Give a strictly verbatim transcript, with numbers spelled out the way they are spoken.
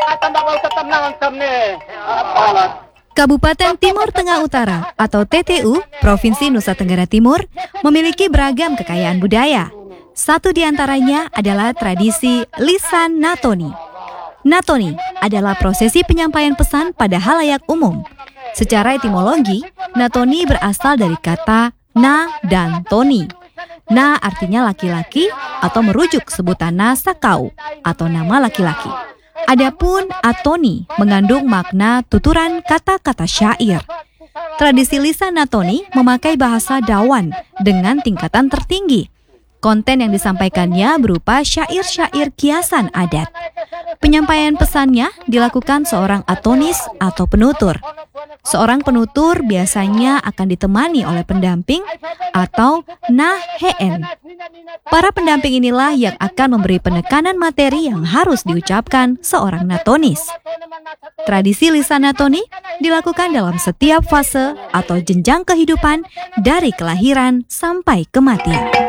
Kabupaten Timur Tengah Utara atau T T U, Provinsi Nusa Tenggara Timur, memiliki beragam kekayaan budaya. Satu di antaranya adalah tradisi lisan natoni. Natoni adalah prosesi penyampaian pesan pada halayak umum. Secara etimologi, natoni berasal dari kata na dan toni. Na artinya laki-laki atau merujuk sebutan na sakau atau nama laki-laki. Adapun atoni mengandung makna tuturan kata-kata syair. Tradisi lisan natoni memakai bahasa Dawan dengan tingkatan tertinggi. Konten yang disampaikannya berupa syair-syair kiasan adat. Penyampaian pesannya dilakukan seorang atonis atau penutur. Seorang penutur biasanya akan ditemani oleh pendamping atau naheen. Para pendamping inilah yang akan memberi penekanan materi yang harus diucapkan seorang natonis. Tradisi lisan natoni dilakukan dalam setiap fase atau jenjang kehidupan dari kelahiran sampai kematian.